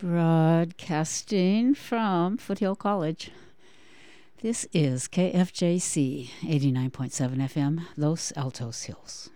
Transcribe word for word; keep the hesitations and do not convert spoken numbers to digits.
Broadcasting from Foothill College. This is K F J C eighty-nine point seven F M, Los Altos Hills.